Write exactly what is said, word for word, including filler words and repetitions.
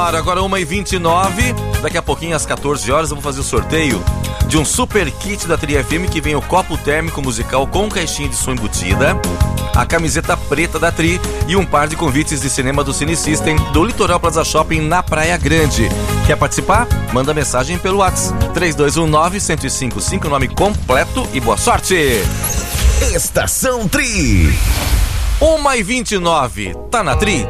Agora uma e vinte e nove, daqui a pouquinho às quatorze horas eu vou fazer o sorteio de um super kit da Tri F M que vem o copo térmico musical com caixinha de som embutida, a camiseta preta da Tri e um par de convites de cinema do Cine System do Litoral Plaza Shopping na Praia Grande. Quer participar? Manda mensagem pelo WhatsApp três dois um nove, um zero cinco cinco, nome completo e boa sorte! Estação Tri. uma e vinte e nove, tá na Tri?